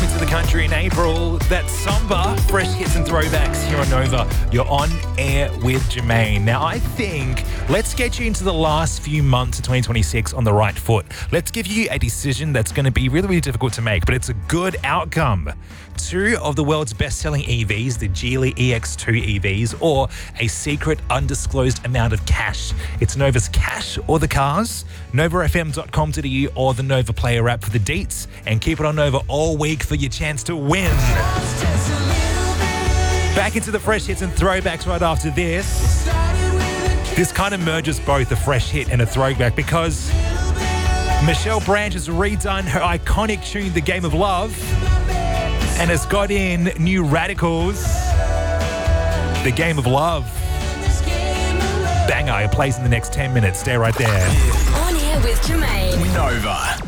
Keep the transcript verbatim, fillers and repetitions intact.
coming to the country in April. That's Samba, fresh hits and throwbacks here on Nova. You're on air with Jermaine. Now, I think let's get you into the last few months of twenty twenty-six on the right foot. Let's give you a decision that's going to be really, really difficult to make, but it's a good outcome. Two of the world's best-selling E Vs, the Geely E X two E Vs, or a secret undisclosed amount of cash. It's Nova's cash or the cars. nova f m dot com dot a u or the Nova Player app for the deets. And keep it on Nova all week for your chance to win. Back into the fresh hits and throwbacks right after this. This kind of merges both a fresh hit and a throwback because Michelle Branch has redone her iconic tune, The Game of Love, and has got in new radicals, The Game of Love. Banger, it plays in the next ten minutes. Stay right there. On air with Jermaine. Nova.